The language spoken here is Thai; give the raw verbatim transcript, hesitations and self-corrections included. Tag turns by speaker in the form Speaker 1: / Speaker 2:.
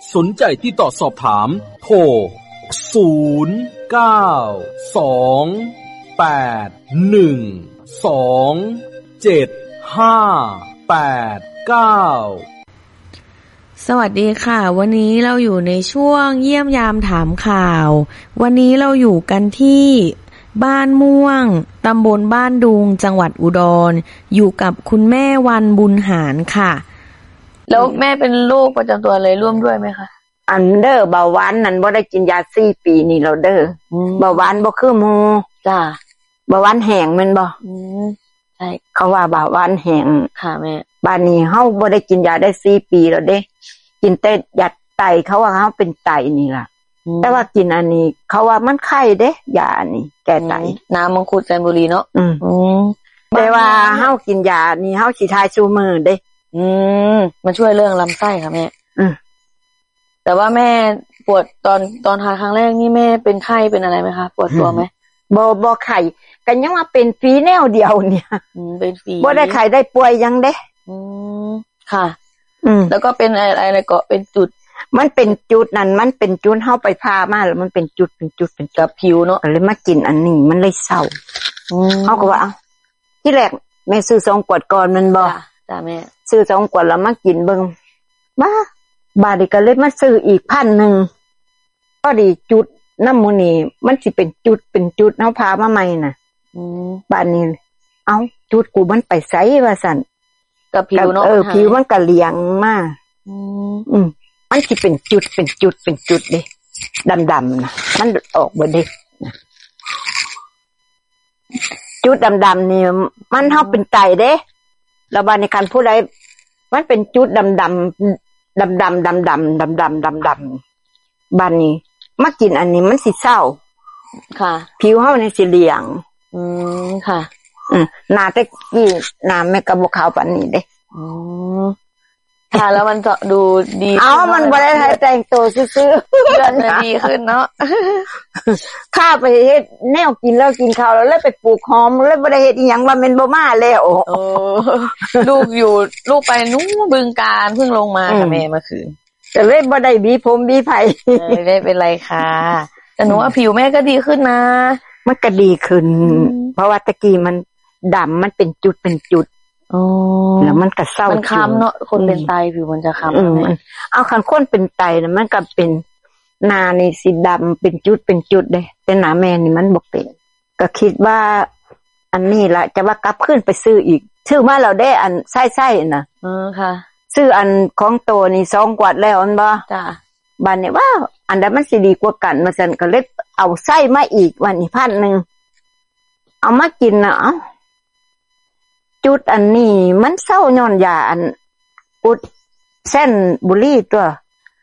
Speaker 1: สนใจติดต่อสอบถามโทรศูนย์ เก้า สอง แปด หนึ่ง สอง เจ็ด ห้า แปด เก้า
Speaker 2: สวัสดีค่ะวันนี้เราอยู่ในช่วงเยี่ยมยามถามข่าววันนี้เราอยู่กันที่บ้านม่วงตำบลบ้านดุงจังหวัดอุดรอยู่กับคุณแม่วันบุญหารค่ะแล้วแม่เป็นโรคประจำตัวอะไรร่วมด้วยไหมคะ
Speaker 3: อันเด้อเบาหวานนั่นบ่ได้กินยาสี่ปีนี่แล้วเด้อเบาหวานบ่คือหมู่
Speaker 2: จ้า
Speaker 3: เบาหวานแห้งแม่นบ่
Speaker 2: อืมใช่
Speaker 3: เขาว่าเบาหวานแห้ง
Speaker 2: ค่ะแม่
Speaker 3: บ้านนี้เฮาบ่ได้กินยาได้สี่ปีแล้วเด้กินแต่ยาไตเขาว่าเฮาเป็นไตนี่ล่ะแต่ว่ากินอันนี้เขาว่ามันไข้เด้ยาอันนี้แก้ไต
Speaker 2: น้ำมังคุดจันทบุรีเนาะ
Speaker 3: อืมอืมแต่ว่าเฮากินยานี่เฮาสิทายชูมือเด้
Speaker 2: อืมมันช่วยเรื่องลำไส้ค่ะแม่
Speaker 3: อืม
Speaker 2: แต่ว่าแม่ปวดตอนตอนทานครั้งแรกนี่แม่เป็นไข้เป็นอะไรไหมคะปวดตัวไหม
Speaker 3: บ่บ่ไข้กันยังว่าเป็นฝีแนวเดียวเนี่ย
Speaker 2: อืมเป็นฝี
Speaker 3: บ่ได้ไข้ได้ป่วยยังเด้
Speaker 2: อืมค่ะ
Speaker 3: อืม
Speaker 2: แล้วก็เป็นอะไรอะไรก็เป็นจุด
Speaker 3: มันเป็นจุดนั่นมันเป็นจุดเฮาไปพามาแล้วมันเป็นจุดเป็นจุดเป็น
Speaker 2: กับผิวเนาะ
Speaker 3: เลยมากินอันนี้มันเลยเศร้า
Speaker 2: อืม
Speaker 3: เฮาก็ว่าที่แรกแม่ซื้อสองขวดก่อนมันบ่
Speaker 2: จ้ะแม่
Speaker 3: ซื้อสองขวดแล้วมากินเบิ่งบ้าบาดนี้ก็เลยมาซื้ออีกพันหนึ่งก็ดีจุดน้ำมูนี่มันสิเป็นจุดเป็นจุดเฮาพามาใหม่น่ะ
Speaker 2: อืม
Speaker 3: บาดนี้เอ้าจุดกูมันไปไสว่าซั่น
Speaker 2: กับผิวเนาะ
Speaker 3: เออผิวมันก็เลียงมา
Speaker 2: อืม
Speaker 3: อืมมันสิเป็นจุดเป็นจุดเป็นจุดเด้ดำๆน่ะมันออกบ่เด้จุดดำๆนี่มันเฮาเป็นไตเด้แล้วบาดนี้คันผู้ใดมันเป็นจุดดำๆดำๆดำๆดำๆดำๆบาดนี้มากินอันนี้มันสิเศร้า
Speaker 2: ค่ะ
Speaker 3: ผิวเฮานี่สิเหลือง
Speaker 2: อืมค่ะ
Speaker 3: อืมหน้าแต่กี้หน้าแม่ก็บ่ขาวปานนี้เด้
Speaker 2: อืมค่ะแล้วมันจะดูดี
Speaker 3: เอ้ามันบ่ได้ให้แต่งตัวซื่อๆ
Speaker 2: เลือดมันดีขึ้นเนาะ
Speaker 3: ข้าไปเฮ็ดแนวกินแล้วกินข้าวแล้วเลยไปปลูกหอมแล้วบ่ได้เฮ็ดอีหยังว่าแม่นบ่มาแล้ว
Speaker 2: โอ้ลูกอยู่ลูกไปนู้นบึงกาฬเพิ่งลงมาค่ะแม่เมื่อคืน
Speaker 3: แต่เลยบ่ได้บีผมบีไผ
Speaker 2: ไม่เป็นไรค่ะแต่หนูว่าผิวแม่ก็ดีขึ้นนะ
Speaker 3: มันก็ดีขึ้นเพราะว่าตะกี้มันดำมันเป็นจุดเป็นจุด
Speaker 2: อ๋อ
Speaker 3: แล้วมันก็เศร้า
Speaker 2: มันค้ำเนาะคนเป็นไตผิวมันจะค้ำ
Speaker 3: เอาคันคนเป็นไตน่ะมันก็เป็นหน้านี่สีดำเป็นจุดเป็นจุดเด้แต่หน้าแม่นี่มันบ่เป็นก็คิดว่าอันนี้ล่ะจะว่ากลับขึ้นไปซื้ออีกซื้อมาแล้วได้อันไส้ๆน่ะ
Speaker 2: เออค่ะ
Speaker 3: ซื้ออันของโตนี่สองขวดแล้วอันบ่
Speaker 2: จ้ะ
Speaker 3: บัดนี้ว่าอันใดมันสิดีกว่ากันว่าซั่นก็เลยเอาไส้มาอีกวันนี้พันนึงเอามากินน่ะเอ้าจุดอันนี้มันเศร้าย้อนยาอันอุดเส้นบุหรี่ตัว